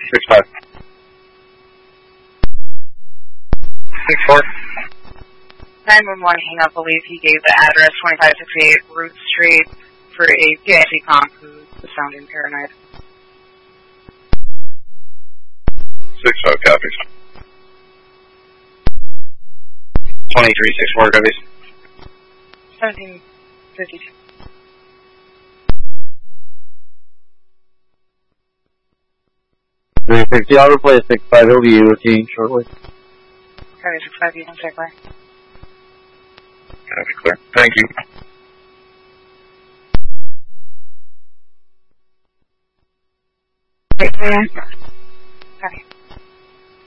6-5. 6-4. 911 hang up, believe he gave the address 2568 Root Street for a PIC conk who was sounding paranoid. 6-5 copies. 23-6-4 copies. 1752. I'll replace 6-5. He'll be routine shortly. Copy 6-5, you can check by. Copy, clear. Thank you. Right,